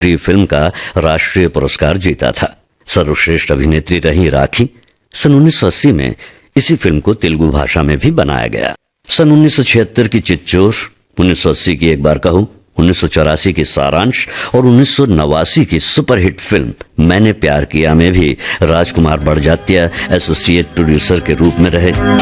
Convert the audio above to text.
Film का राष्ट्रीय पुरस्कार जीता था। सर्वश्रेष्ठ अभिनेत्री रही राखी। सन 1980 में इसी फिल्म को तेलुगु भाषा में भी बनाया गया। सन 1976 की चिच्चोर, 1980 की एक बार कहूं, 1984 की सारांश और 1989 की सुपरहिट फिल्म मैंने प्यार किया में भी राजकुमार बड़जात्या एसोसिएट प्रोड्यूसर के रूप में रहे।